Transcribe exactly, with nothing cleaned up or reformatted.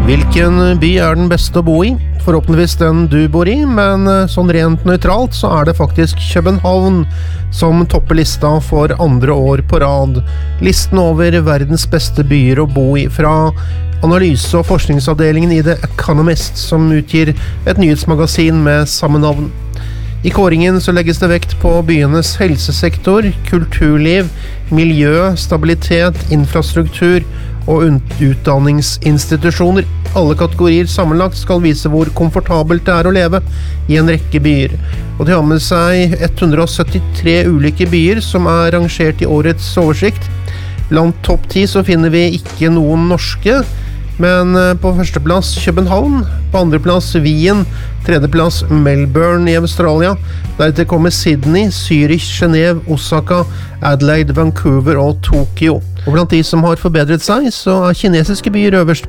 Hvilken by er den beste å bo i? Forhåpentligvis den du bor i, men sånn rent nøytralt så er det faktisk København som topper lista for andre år på rad. Listen over verdens beste byer å bo i fra analyse- og forskningsavdelingen i The Economist, som utgir et nyhetsmagasin med samme navn. I kåringen så legges det vekt på byenes helsesektor, kulturliv, miljø, stabilitet, infrastruktur og utdanningsinstitusjoner. Alle kategorier sammenlagt skal vise hvor komfortabelt det er å leve i en rekke byer. Og de har med seg ett hundre syttitre ulike byer som er rangert i årets oversikt. Blant topp ti så finner vi ikke noen norske, men på førsteplass København, på andreplass Wien, tredjeplass Melbourne i Australia, deretter kommer Sydney, Zürich, Genève, Osaka, Adelaide, Vancouver og Tokyo. Og blant de som har forbedret seg, så er kinesiske byer øverst